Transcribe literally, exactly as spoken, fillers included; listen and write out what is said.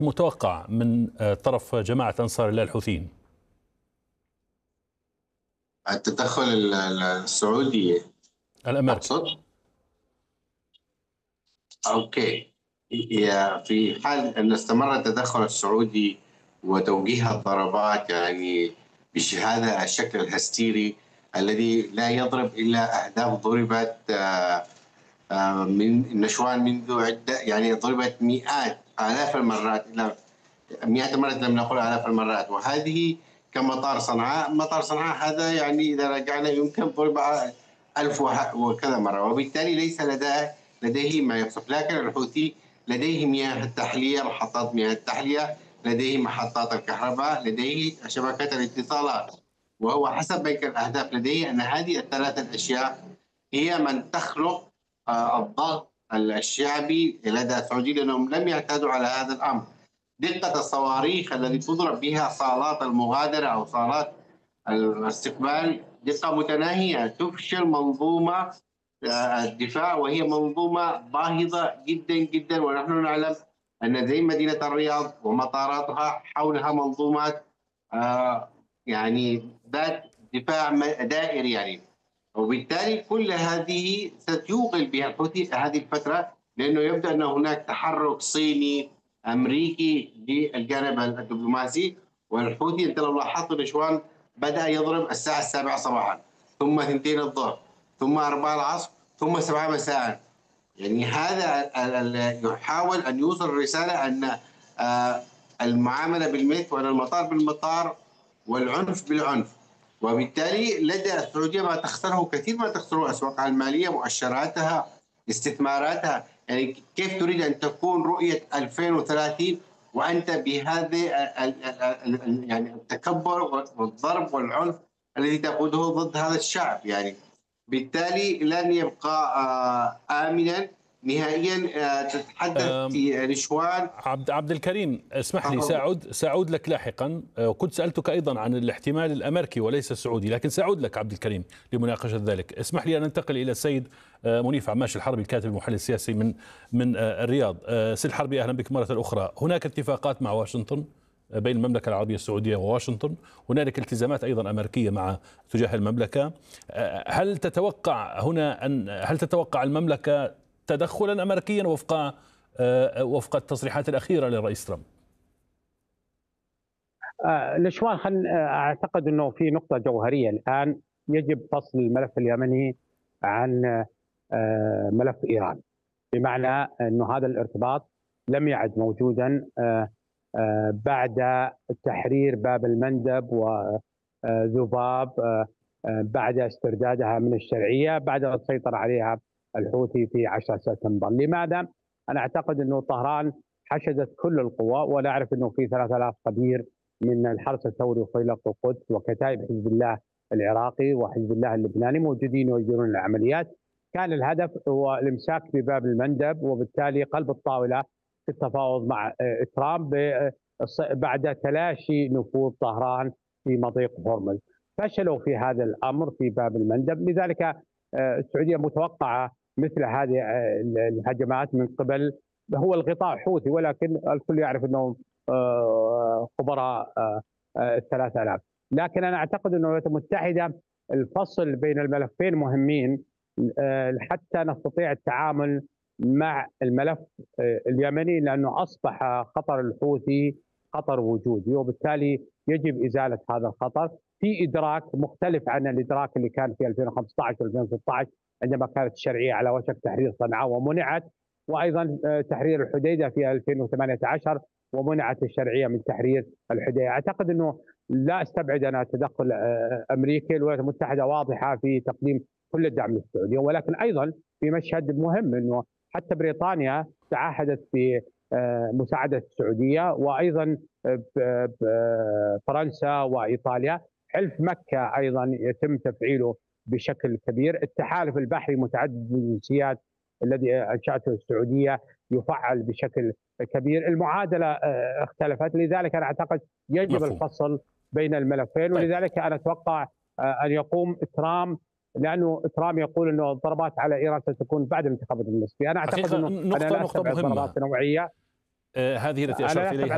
متوقع من طرف جماعة أنصار الله الحوثيين؟ التدخل ال- ال- السعودي الأمريكي. تقصد؟ اوكي. هي في حال ان استمر التدخل السعودي وتوجيه الضربات يعني بهذا الشكل الهستيري الذي لا يضرب الا اهداف ضربت آه، آه، من نشوان منذ عده، يعني ضربت مئات الاف المرات، الى مئات المرات، لم نقل آلاف المرات. وهذه كمطار صنعاء، مطار صنعاء هذا يعني إذا رجعنا يمكن ضرب ألف وكذا مرة، وبالتالي ليس لديه لديه ما يصف. لكن الحوثي لديه مياه التحلية، محطات مياه التحلية، لديه محطات الكهرباء، لديه شبكة الاتصالات. وهو حسب بيك الأهداف لديه أن هذه الثلاث الأشياء هي من تخلق آه، الضغط الشعبي لدى السعوديين، لأنهم لم يعتادوا على هذا الأمر. دقة الصواريخ التي تضرب بها صالات المغادرة أو صالات الاستقبال دقة متناهية تفشل منظومة آه، الدفاع، وهي منظومة باهظة جدا جدا. ونحن نعلم أن زي مدينة الرياض ومطاراتها حولها منظومات آه، يعني ذات دفاع دائري يعني. وبالتالي كل هذه ستوغل بها الحوثي هذه الفترة، لأنه يبدو أن هناك تحرك صيني أمريكي للجانب الدبلوماسي. والحوثي أنت لو لاحظت نشوان بدأ يضرب الساعة السابعة صباحا، ثم اثنتين الظهر، ثم أربعة العصر، ثم سبعة مساء. يعني هذا يحاول أن يوصل الرسالة أن آه، المعاملة بالمثل، وأن المطار بالمطار، والعنف بالعنف. وبالتالي لدى السعودية ما تخسره كثير، ما تخسره أسواقها المالية، مؤشراتها، استثماراتها. يعني كيف تريد أن تكون رؤية ألفين وثلاثين وأنت بهذه يعني التكبر والضرب والعنف الذي تقوده ضد هذا الشعب؟ يعني بالتالي لن يبقى آه، آمنا نهائيا. آه، تتحدث في نشوان. عبد عبد الكريم، اسمح لي، سأعود سأعود لك لاحقا. كنت سألتك أيضا عن الاحتمال الأمريكي وليس السعودي، لكن سأعود لك عبد الكريم لمناقشة ذلك. اسمح لي أن ننتقل إلى السيد منيف عماش الحربي، الكاتب المحلل السياسي من من الرياض. سيد الحربي، أهلا بك مرة أخرى. هناك اتفاقات مع واشنطن بين المملكة العربية السعودية وواشنطن، هنالك التزامات أيضا أمريكية مع تجاه المملكة. هل تتوقع هنا أن هل تتوقع المملكة تدخلا أمريكيا وفق وفق التصريحات الأخيرة للرئيس ترامب؟ آه نشوان، خل أعتقد أنه في نقطة جوهرية الآن يجب فصل الملف اليمني عن آه ملف إيران، بمعنى أنه هذا الارتباط لم يعد موجودا آه آه بعد تحرير باب المندب وذباب، آه آه بعد استردادها من الشرعية، بعد السيطرة عليها الحوثي في عشرة سبتمبر. لماذا؟ أنا أعتقد أنه طهران حشدت كل القوى، ولا أعرف أنه في ثلاثة آلاف خبير من الحرس الثوري وفيلق القدس وكتائب حزب الله العراقي وحزب الله اللبناني موجودين يؤجرون العمليات. كان الهدف هو الامساك بباب المندب، وبالتالي قلب الطاولة في التفاوض مع ترامب بعد تلاشي نفوذ طهران في مضيق هرمز. فشلوا في هذا الأمر في باب المندب، لذلك السعودية متوقعة مثل هذه الهجمات من قبل، هو الغطاء حوثي ولكن الكل يعرف أنهم خبراء الثلاثة آلاف. لكن أنا أعتقد أن الولايات المتحدة الفصل بين الملفين مهمين حتى نستطيع التعامل مع الملف اليمني، لأنه أصبح خطر الحوثي خطر وجودي، وبالتالي يجب إزالة هذا الخطر في إدراك مختلف عن الإدراك اللي كان في ألفين وخمسة عشر و ألفين وستة عشر عندما كانت الشرعية على وشك تحرير صنعاء ومنعت، وأيضا تحرير الحديدة في ألفين وثمانية عشر ومنعت الشرعية من تحرير الحديدة. أعتقد أنه لا أستبعد أنا تدخل أمريكي. الولايات المتحدة واضحة في تقديم كل الدعم للسعودية، ولكن أيضا في مشهد مهم أنه حتى بريطانيا تعهدت بمساعدة السعودية، وأيضا فرنسا وإيطاليا. حلف مكة أيضا يتم تفعيله بشكل كبير. التحالف البحري متعدد الجنسيات الذي أنشأته السعودية يفعل بشكل كبير. المعادلة اختلفت، لذلك أنا أعتقد يجب مفهوم. الفصل بين الملفين، ولذلك أنا أتوقع أن يقوم ترامب، لأنه ترامب يقول أنه الضربات على إيران ستكون بعد الانتخابات النصفية. أنا أعتقد أنه نقطة, أنا لا نقطة مهمة ضربات نوعية هذه التي أشرت إليها